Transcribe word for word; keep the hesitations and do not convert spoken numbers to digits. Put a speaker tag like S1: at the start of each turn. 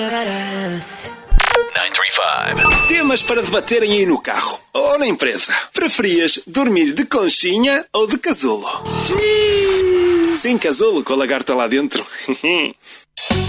S1: Temas para debaterem aí no carro ou na empresa. Preferias dormir de conchinha ou de casulo? Sim, casulo com a lagarta lá dentro.